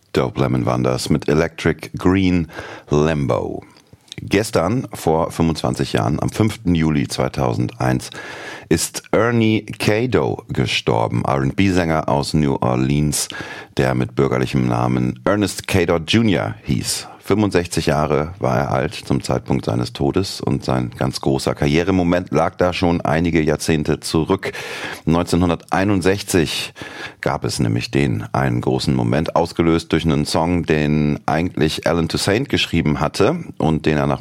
Dope Lemon waren das mit Electric Green Lambo. Gestern, vor 25 Jahren, am 5. Juli 2001, ist Ernie Caddo gestorben, R&B-Sänger aus New Orleans, der mit bürgerlichem Namen Ernest Caddo Jr. hieß. 65 Jahre war er alt zum Zeitpunkt seines Todes und sein ganz großer Karrieremoment lag da schon einige Jahrzehnte zurück. 1961 gab es nämlich einen großen Moment, ausgelöst durch einen Song, den eigentlich Alan Toussaint geschrieben hatte und den er nach